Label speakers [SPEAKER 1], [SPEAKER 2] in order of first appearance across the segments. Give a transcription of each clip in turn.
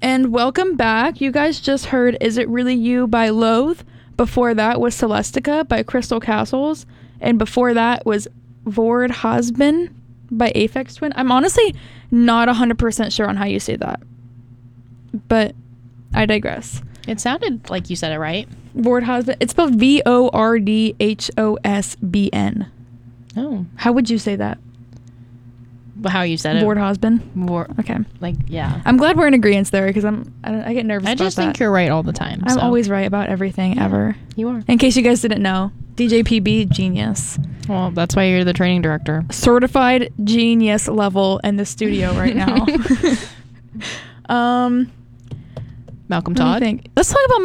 [SPEAKER 1] And welcome back. You guys just heard Is It Really You by Loathe. Before that was Celestica by Crystal Castles. And before that was Vord Hasbin by Aphex Twin. I'm honestly not 100% sure on how you say that. But I digress.
[SPEAKER 2] It sounded like you said it right.
[SPEAKER 1] Vord Hasbin. It's spelled Vordhosbn.
[SPEAKER 2] Oh.
[SPEAKER 1] How would you say that?
[SPEAKER 2] How you said it?
[SPEAKER 1] Vord Hasbin.
[SPEAKER 2] Okay. Like, yeah.
[SPEAKER 1] I'm glad we're in agreement there because I get nervous.
[SPEAKER 2] I just think you're right all the time.
[SPEAKER 1] I'm always right about everything ever.
[SPEAKER 2] You are.
[SPEAKER 1] In case you guys didn't know, DJ PB, genius.
[SPEAKER 2] Well, that's why you're the training director.
[SPEAKER 1] Certified genius level in the studio right now.
[SPEAKER 2] Malcolm Todd.
[SPEAKER 1] Let's talk about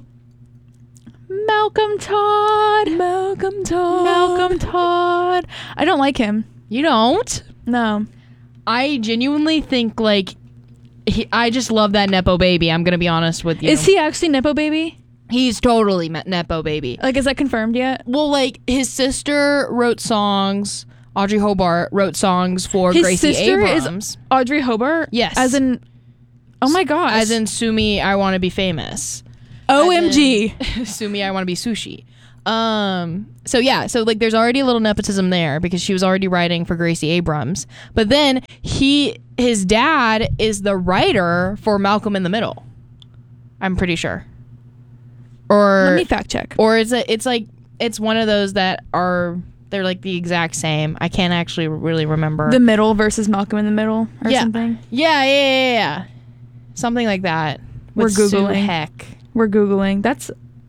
[SPEAKER 1] Malcolm Todd.
[SPEAKER 2] Malcolm Todd.
[SPEAKER 1] Malcolm Todd. I don't like him.
[SPEAKER 2] You don't?
[SPEAKER 1] No.
[SPEAKER 2] I genuinely think, like, I just love that Nepo baby. I'm going to be honest with you.
[SPEAKER 1] Is he actually Nepo baby?
[SPEAKER 2] He's totally Nepo baby.
[SPEAKER 1] Like, is that confirmed yet?
[SPEAKER 2] Well, like, his sister wrote songs. Audrey Hobart wrote songs for Gracie Abrams.
[SPEAKER 1] His sister is Audrey Hobart?
[SPEAKER 2] Yes.
[SPEAKER 1] As in, oh my gosh.
[SPEAKER 2] As in, Sue Me, I Want to Be Famous.
[SPEAKER 1] OMG.
[SPEAKER 2] Sue Me, I Want to Be Sushi. So yeah, so like there's already a little nepotism there because she was already writing for Gracie Abrams. But then his dad is the writer for Malcolm in the Middle. I'm pretty sure. Or
[SPEAKER 1] let me fact check.
[SPEAKER 2] Or it's one of those that they're like the exact same. I can't actually really remember.
[SPEAKER 1] The Middle versus Malcolm in the Middle or something.
[SPEAKER 2] Yeah. Something like that.
[SPEAKER 1] We're
[SPEAKER 2] With Sue
[SPEAKER 1] Googling.
[SPEAKER 2] Heck.
[SPEAKER 1] We're Googling. That's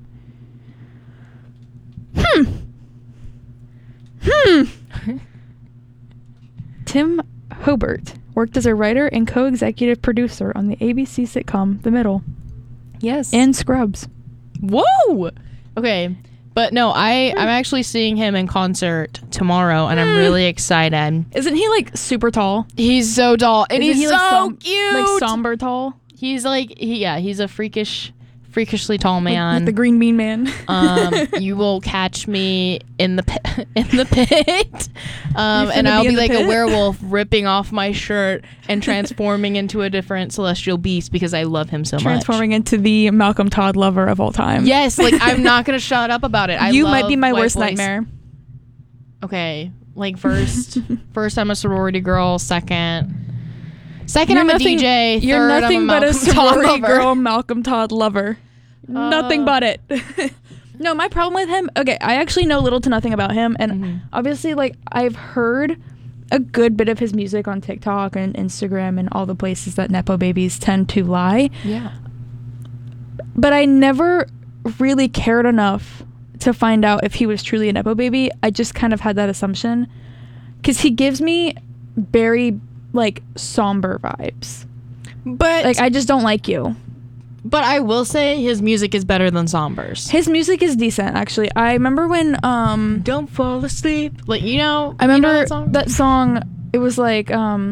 [SPEAKER 1] Tim Hobart worked as a writer and co-executive producer on the ABC sitcom The Middle.
[SPEAKER 2] Yes.
[SPEAKER 1] And Scrubs.
[SPEAKER 2] Whoa! Okay. But no, I'm actually seeing him in concert tomorrow, and I'm really excited.
[SPEAKER 1] Isn't he like super tall?
[SPEAKER 2] He's so tall, and
[SPEAKER 1] Isn't
[SPEAKER 2] he's
[SPEAKER 1] he,
[SPEAKER 2] so cute.
[SPEAKER 1] Like somber tall?
[SPEAKER 2] He's like, he's a freakishly tall man.
[SPEAKER 1] Like the Green Bean Man.
[SPEAKER 2] You will catch me in the pit, and I'll be like a werewolf ripping off my shirt and transforming into a different celestial beast because I love him so much.
[SPEAKER 1] Transforming into the Malcolm Todd lover of all time.
[SPEAKER 2] Yes, like I'm not gonna shut up about it.
[SPEAKER 1] You might be my worst nightmare.
[SPEAKER 2] Okay, like first I'm a sorority girl. Second I'm a DJ.
[SPEAKER 1] You're
[SPEAKER 2] Third,
[SPEAKER 1] nothing
[SPEAKER 2] I'm
[SPEAKER 1] but a sorority
[SPEAKER 2] lover.
[SPEAKER 1] girl Malcolm Todd lover. Nothing but it. No, my problem with him, okay, I actually know little to nothing about him, and obviously, like, I've heard a good bit of his music on TikTok and Instagram and all the places that Nepo babies tend to lie.
[SPEAKER 2] Yeah.
[SPEAKER 1] But I never really cared enough to find out if he was truly a Nepo baby. I just kind of had that assumption. Because he gives me very, like, somber vibes.
[SPEAKER 2] But
[SPEAKER 1] like, I just don't like you.
[SPEAKER 2] But I will say his music is better than Somber's.
[SPEAKER 1] His music is decent, actually. I remember when
[SPEAKER 2] Don't Fall Asleep. Like, you know,
[SPEAKER 1] I remember
[SPEAKER 2] that song?
[SPEAKER 1] It was like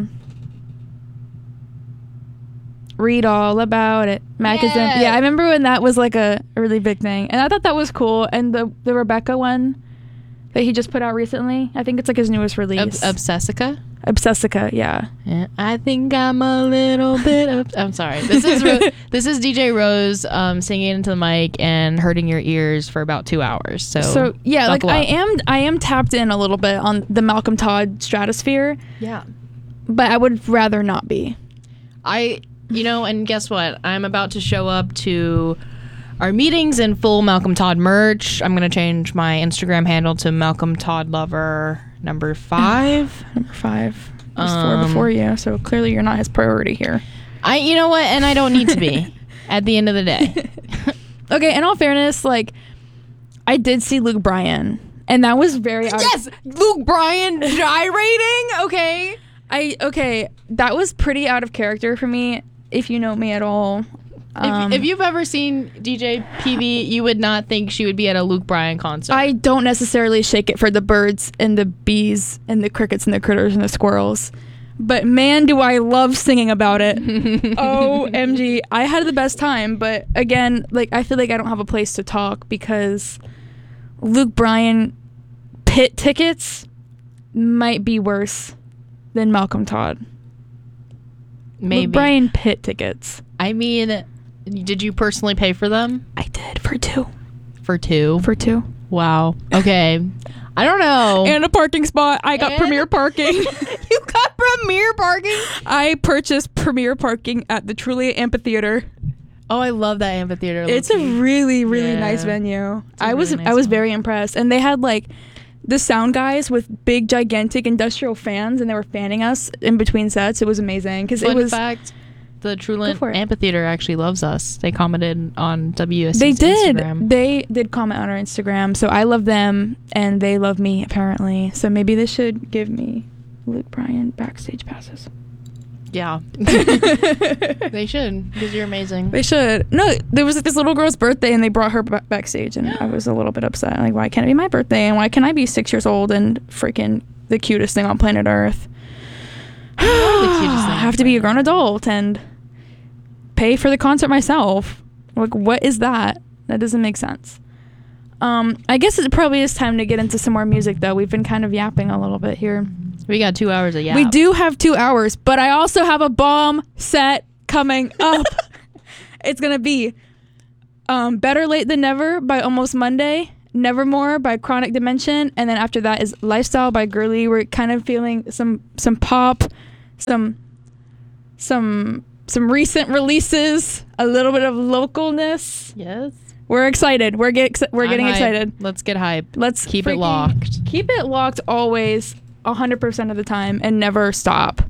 [SPEAKER 1] Read All About It magazine. Yeah, I remember when that was like a really big thing. And I thought that was cool. And the Rebecca one that he just put out recently, I think it's like his newest release.
[SPEAKER 2] Obsessica?
[SPEAKER 1] Obsessica, yeah.
[SPEAKER 2] I think I'm a little bit I'm sorry. This is DJ Rose singing into the mic and hurting your ears for about 2 hours. So
[SPEAKER 1] yeah, like I am tapped in a little bit on the Malcolm Todd stratosphere.
[SPEAKER 2] Yeah.
[SPEAKER 1] But I would rather not be.
[SPEAKER 2] And guess what? I'm about to show up to our meetings in full Malcolm Todd merch. I'm going to change my Instagram handle to Malcolm Todd Lover number 5.
[SPEAKER 1] Number 5. There's 4 before you, so clearly you're not his priority here.
[SPEAKER 2] You know what? And I don't need to be at the end of the day.
[SPEAKER 1] Okay, in all fairness, like, I did see Luke Bryan, and that was very...
[SPEAKER 2] Yes! Luke Bryan gyrating? Okay.
[SPEAKER 1] That was pretty out of character for me, if you know me at all.
[SPEAKER 2] If you've ever seen DJ PV, you would not think she would be at a Luke Bryan concert.
[SPEAKER 1] I don't necessarily shake it for the birds and the bees and the crickets and the critters and the squirrels. But man, do I love singing about it. OMG. I had the best time. But again, like, I feel like I don't have a place to talk because Luke Bryan pit tickets might be worse than Malcolm Todd.
[SPEAKER 2] Maybe.
[SPEAKER 1] Luke Bryan Pit tickets.
[SPEAKER 2] I mean, did you personally pay for them?
[SPEAKER 1] I did for two.
[SPEAKER 2] For two?
[SPEAKER 1] For two.
[SPEAKER 2] Wow. Okay. I don't know.
[SPEAKER 1] And a parking spot. I got premier parking.
[SPEAKER 2] You got premier parking?
[SPEAKER 1] I purchased premier parking at the Trulia Amphitheater.
[SPEAKER 2] Oh, I love that amphitheater.
[SPEAKER 1] It's a really, really nice venue. I was very impressed. And they had like the sound guys with big, gigantic industrial fans, and they were fanning us in between sets. It was amazing because it was.
[SPEAKER 2] Fact, the Truland Amphitheater actually loves us. They commented on WSC's
[SPEAKER 1] They did.
[SPEAKER 2] Instagram.
[SPEAKER 1] They did comment on our Instagram. So I love them, and they love me apparently. So maybe they should give me Luke Bryan backstage passes.
[SPEAKER 2] Yeah. They should, because you're amazing.
[SPEAKER 1] They should. No, there was this little girl's birthday, and they brought her backstage, and I was a little bit upset. Like, why can't it be my birthday? And why can't I be 6 years old and freaking the cutest thing on planet Earth?
[SPEAKER 2] The cutest thing.
[SPEAKER 1] I have to be a grown adult and pay for the concert myself. Like, what is that? That doesn't make sense. I guess it probably is time to get into some more music, though. We've been kind of yapping a little bit here.
[SPEAKER 2] We got 2 hours of yap.
[SPEAKER 1] We do have 2 hours, but I also have a bomb set coming up. It's going to be Better Late Than Never by Almost Monday, Nevermore by Chronic Dimension, and then after that is Lifestyle by Girly. We're kind of feeling some pop, some recent releases, a little bit of localness.
[SPEAKER 2] Yes.
[SPEAKER 1] We're excited. We're getting
[SPEAKER 2] hyped.
[SPEAKER 1] excited.
[SPEAKER 2] Let's get hyped.
[SPEAKER 1] Let's
[SPEAKER 2] keep it locked.
[SPEAKER 1] Keep it locked always, 100% of the time, and never stop.